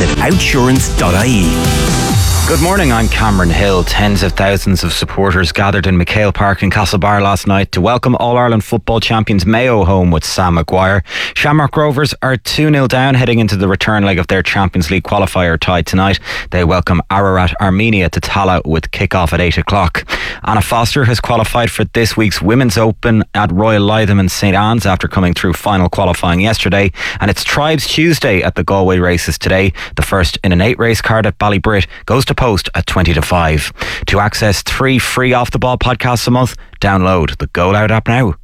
visit outsurance.ie. Good morning, I'm Cameron Hill. Tens of thousands of supporters gathered in McHale Park in Castlebar last night to welcome All-Ireland football champions Mayo home with Sam Maguire. Shamrock Rovers are 2-0 down heading into the return leg of their Champions League qualifier tie tonight. They welcome Ararat Armenia to Tallaght with kick-off at 8 o'clock. Anna Foster has qualified for this week's Women's Open at Royal Lytham in St Anne's after coming through final qualifying yesterday. And it's Tribes Tuesday at the Galway races today. The first in an 8-race card at Ballybrit goes to post at 20 to 5. To access 3 free Off the Ball podcasts a month, download the Goal Out app now.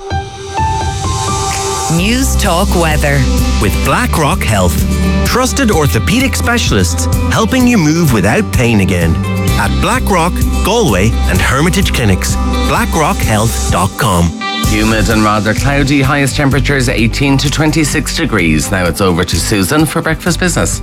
News Talk Weather with BlackRock Health. Trusted orthopaedic specialists helping you move without pain again. At BlackRock, Galway and Hermitage Clinics. BlackRockHealth.com. Humid and rather cloudy, highest temperatures 18 to 26 degrees. Now it's over to Susan for Breakfast Business.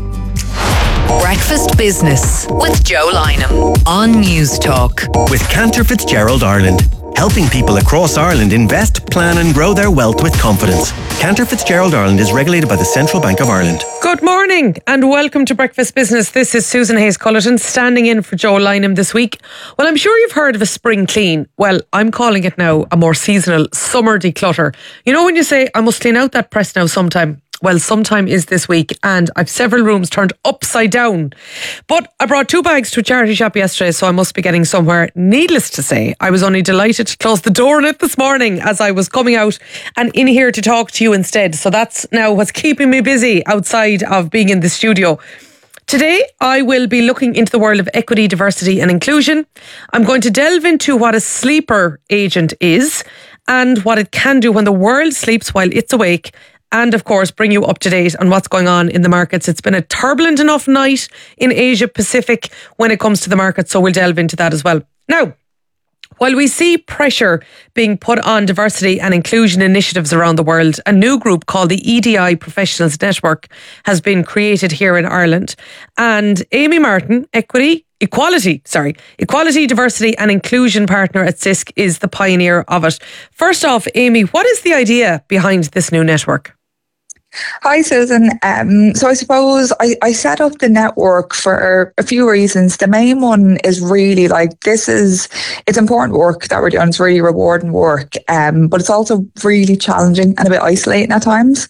Breakfast Business with Joe Lynham on News Talk. With Cantor Fitzgerald Ireland. Helping people across Ireland invest, plan and grow their wealth with confidence. Cantor Fitzgerald Ireland is regulated by the Central Bank of Ireland. Good morning and welcome to Breakfast Business. This is Susan Hayes-Cullerton standing in for Joe Lynham this week. Well, I'm sure you've heard of a spring clean. Well, I'm calling it now a more seasonal summer declutter. You know when you say, I must clean out that press now sometime? Well, sometime is this week and I've several rooms turned upside down. But I brought 2 bags to a charity shop yesterday, so I must be getting somewhere. Needless to say, I was only delighted to close the door on it this morning as I was coming out and in here to talk to you instead. So that's now what's keeping me busy outside of being in the studio. Today, I will be looking into the world of equity, diversity and inclusion. I'm going to delve into what a sleeper agent is and what it can do when the world sleeps while it's awake. And of course, bring you up to date on what's going on in the markets. It's been a turbulent enough night in Asia Pacific when it comes to the market, so we'll delve into that as well. Now, while we see pressure being put on diversity and inclusion initiatives around the world, a new group called the EDI Professionals Network has been created here in Ireland. And Amy Martin, Equality, Diversity and Inclusion Partner at CISC, is the pioneer of it. First off, Amy, what is the idea behind this new network? Hi, Susan. So I suppose I set up the network for a few reasons. The main one is really it's important work that we're doing. It's really rewarding work, but it's also really challenging and a bit isolating at times.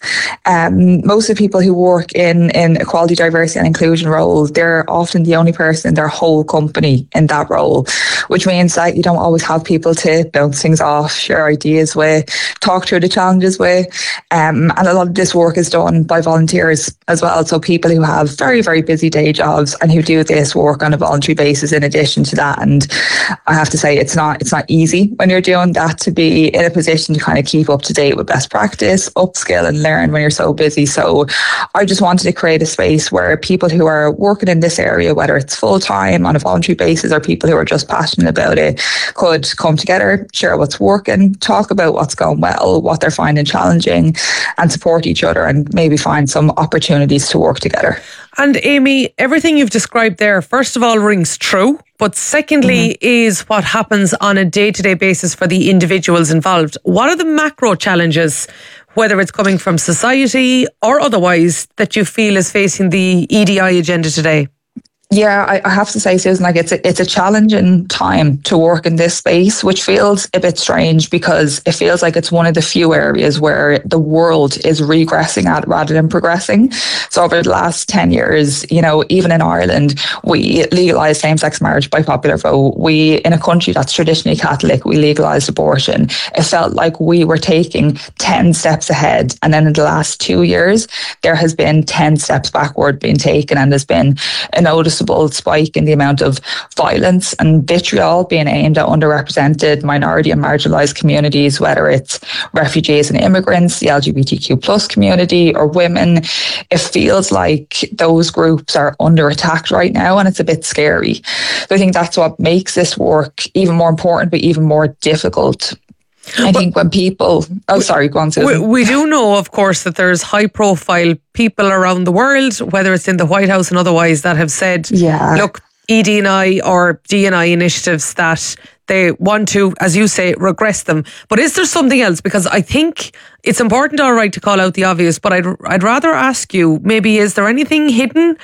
Most of the people who work in equality, diversity and inclusion roles, they're often the only person in their whole company in that role, which means that you don't always have people to bounce things off, share ideas with, talk through the challenges with, and a lot of this work is done by volunteers as well. So people who have very, very busy day jobs and who do this work on a voluntary basis in addition to that. And I have to say, it's not easy when you're doing that to be in a position to kind of keep up to date with best practice, upskill and learn when you're so busy. So I just wanted to create a space where people who are working in this area, whether it's full time on a voluntary basis or people who are just passionate about it, could come together, share what's working, talk about what's going well, what they're finding challenging and support each other and maybe find some opportunities to work together. And Amy, everything you've described there, first of all, rings true. But secondly, is what happens on a day-to-day basis for the individuals involved. What are the macro challenges, whether it's coming from society or otherwise, that you feel is facing the EDI agenda today? Yeah, I have to say, Susan, it's a challenging time to work in this space, which feels a bit strange because it feels like it's one of the few areas where the world is regressing at rather than progressing. So over the last 10 years, even in Ireland, we legalised same-sex marriage by popular vote. In a country that's traditionally Catholic, we legalised abortion. It felt like we were taking 10 steps ahead. And then in the last 2 years, there has been 10 steps backward being taken, and there's been a noticeable spike in the amount of violence and vitriol being aimed at underrepresented minority and marginalised communities, whether it's refugees and immigrants, the LGBTQ plus community or women. It feels like those groups are under attack right now and it's a bit scary. So I think that's what makes this work even more important but even more difficult. I think when people... Oh, sorry, go on, Susan. We do know, of course, that there's high-profile people around the world, whether it's in the White House and otherwise, that have said, look, ED&I or D&I initiatives that they want to, as you say, regress them. But is there something else? Because I think it's important, all right, to call out the obvious, but I'd rather ask you, maybe, is there anything hidden